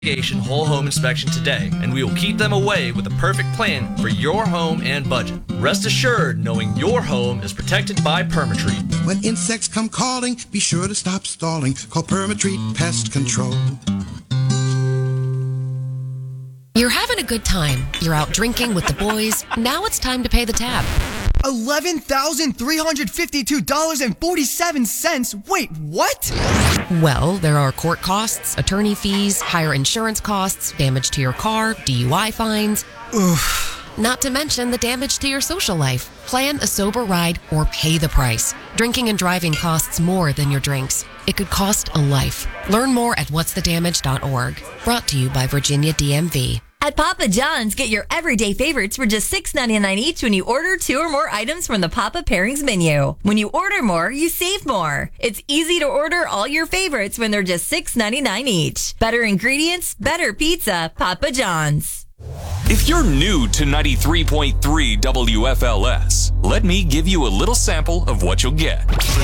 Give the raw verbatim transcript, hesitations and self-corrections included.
whole home inspection today, and we will keep them away with the perfect plan for your home and budget. Rest assured knowing your home is protected by Permatreat. When insects come calling, be sure to stop stalling. Call Permatreat Pest Control. You're having a good time. You're out drinking with the boys. Now it's time to pay the tab. eleven thousand three hundred fifty-two dollars and forty-seven cents. Wait, what? Well, there are court costs, attorney fees, higher insurance costs, damage to your car, D U I fines. Oof. Not to mention the damage to your social life. Plan a sober ride or pay the price. Drinking and driving costs more than your drinks. It could cost a life. Learn more at what's the damage dot org. Brought to you by Virginia D M V. At Papa John's, get your everyday favorites for just six ninety-nine each when you order two or more items from the Papa Pairings menu. When you order more, you save more. It's easy to order all your favorites when they're just six ninety-nine each. Better ingredients, better pizza, Papa John's. If you're new to ninety-three point three W F L S, let me give you a little sample of what you'll get.